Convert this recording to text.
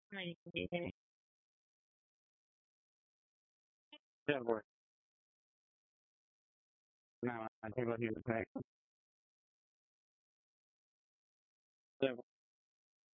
Ay, yeah. Yeah, boy. No, I think what he was saying. Yeah,